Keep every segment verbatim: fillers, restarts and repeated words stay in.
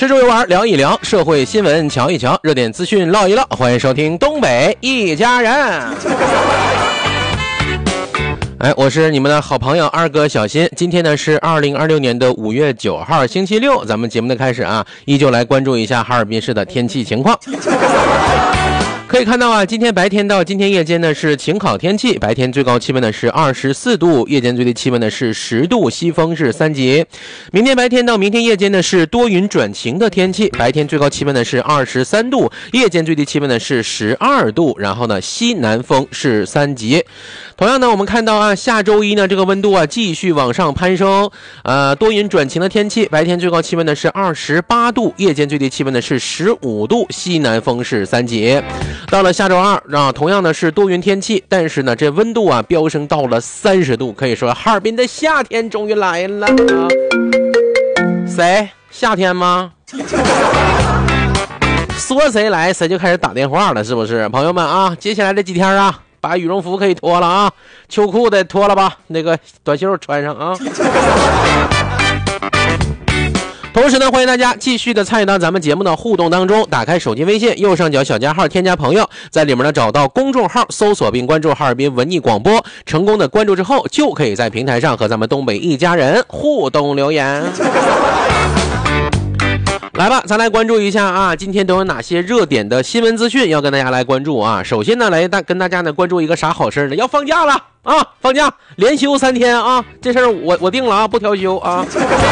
吃着玩聊一聊，社会新闻瞧一瞧，热点资讯唠一唠。欢迎收听东北一家人。哎，我是你们的好朋友二哥小新。今天呢是二零二六年的五月九号，星期六。咱们节目的开始啊，依旧来关注一下哈尔滨市的天气情况。可以看到啊，今天白天到今天夜间呢是晴好天气，白天最高气温呢是二十四度，夜间最低气温呢是十度，西风是三级。明天白天到明天夜间呢是多云转晴的天气，白天最高气温呢是二十三度，夜间最低气温呢是十二度，然后呢西南风是三级。同样呢，我们看到啊，下周一呢这个温度啊继续往上攀升，呃，多云转晴的天气，白天最高气温呢是二十八度，夜间最低气温呢是十五度，西南风是三级。到了下周二啊，同样呢是多云天气，但是呢这温度啊飙升到了三十度，可以说哈尔滨的夏天终于来了。谁？夏天吗？说谁来谁就开始打电话了，是不是？朋友们啊，接下来这几天啊，把羽绒服可以脱了啊，秋裤得脱了吧，那个短袖穿上啊。同时呢，欢迎大家继续的参与到咱们节目的互动当中。打开手机微信右上角小加号，添加朋友，在里面呢找到公众号，搜索并关注哈尔滨文艺广播。成功的关注之后，就可以在平台上和咱们东北一家人互动留言。来吧，咱来关注一下啊，今天都有哪些热点的新闻资讯要跟大家来关注啊？首先呢，来大跟大家呢关注一个啥好事呢？要放假了啊，放假连休三天啊，这事儿我我定了啊，不调休啊。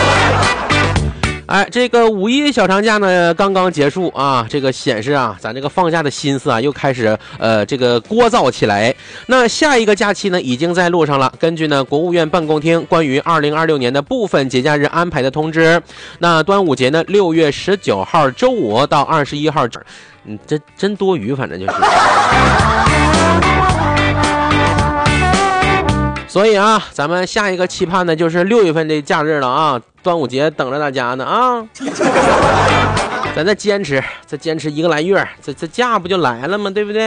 哎，这个五一小长假呢刚刚结束啊，这个显示啊，咱这个放假的心思啊又开始呃这个聒噪起来。那下一个假期呢已经在路上了。根据呢国务院办公厅关于二零二六年的部分节假日安排的通知，那端午节呢六月十九号周五到二十一号，嗯，这真多余，反正就是。所以啊，咱们下一个期盼呢就是六月份的假日了啊，端午节等着大家呢啊！咱再坚持，再坚持一个来月，这这假不就来了吗？对不对？啊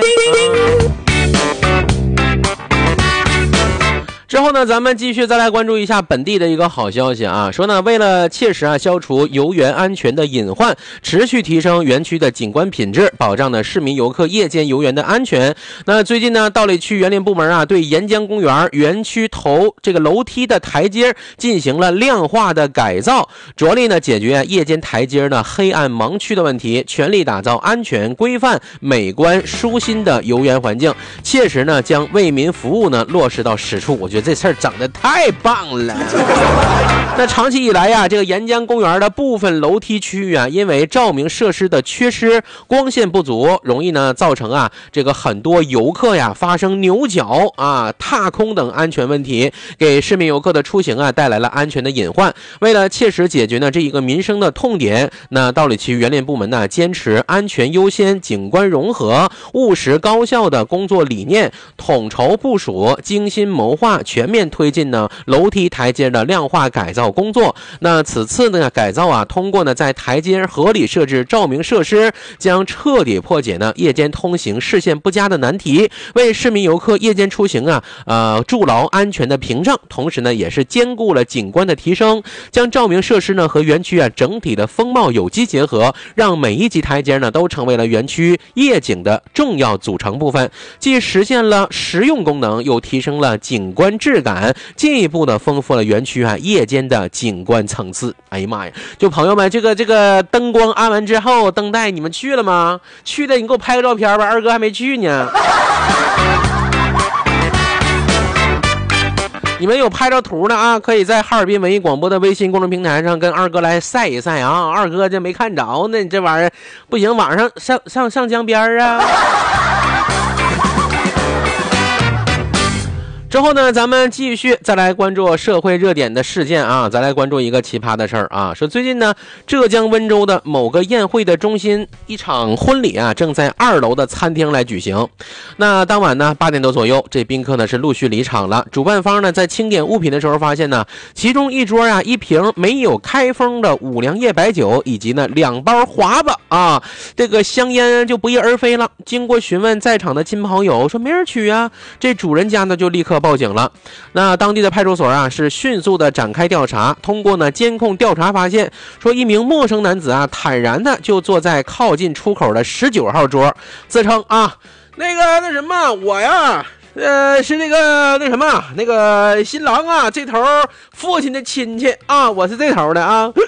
之后呢，咱们继续再来关注一下本地的一个好消息啊，说呢，为了切实啊消除游园安全的隐患，持续提升园区的景观品质，保障呢市民游客夜间游园的安全。那最近呢，道里区园林部门啊，对沿江公园园区头这个楼梯的台阶进行了亮化的改造，着力呢解决夜间台阶呢黑暗盲区的问题，全力打造安全、规范、美观、舒心的游园环境，切实呢将为民服务呢落实到实处。我觉得这事儿整得太棒了。那长期以来呀，这个沿江公园的部分楼梯区域啊，因为照明设施的缺失、光线不足，容易呢造成啊这个很多游客呀发生扭脚啊、踏空等安全问题，给市民游客的出行啊带来了安全的隐患。为了切实解决呢这一个民生的痛点，那道里区园林部门呢坚持安全优先、景观融合、务实高效的工作理念，统筹部署、精心谋划，全面推进呢楼梯台阶的亮化改造工作。那此次呢改造啊，通过呢在台阶合理设置照明设施，将彻底破解呢夜间通行视线不佳的难题，为市民游客夜间出行啊呃筑牢安全的屏障。同时呢也是兼顾了景观的提升，将照明设施呢和园区啊整体的风貌有机结合，让每一级台阶呢都成为了园区夜景的重要组成部分，既实现了实用功能，又提升了景观质感，进一步的丰富了园区啊夜间的景观层次。哎呀妈呀，就朋友们，这个这个灯光安完之后，灯带你们去了吗？去的你给我拍个照片吧，二哥还没去呢。你们有拍照图的啊，可以在哈尔滨文艺广播的微信公众平台上跟二哥来晒一晒啊。二哥这没看着呢，你这玩意儿不行，晚上上上上江边啊。之后呢，咱们继续再来关注社会热点的事件啊，再来关注一个奇葩的事儿啊，说最近呢，浙江温州的某个宴会的中心，一场婚礼啊，正在二楼的餐厅来举行。那当晚呢，八点多左右，这宾客呢是陆续离场了。主办方呢在清点物品的时候发现呢，其中一桌啊一瓶没有开封的五粮液白酒，以及呢两包华子啊，这个香烟就不翼而飞了。经过询问在场的亲朋好友，说没人取啊，这主人家呢就立刻刻报警了。那当地的派出所啊是迅速的展开调查，通过呢监控调查发现，说一名陌生男子啊坦然的就坐在靠近出口的十九号桌，自称啊那个那什么我呀。呃，是那个那什么，那个新郎啊，这头父亲的亲戚啊，我是这头的啊。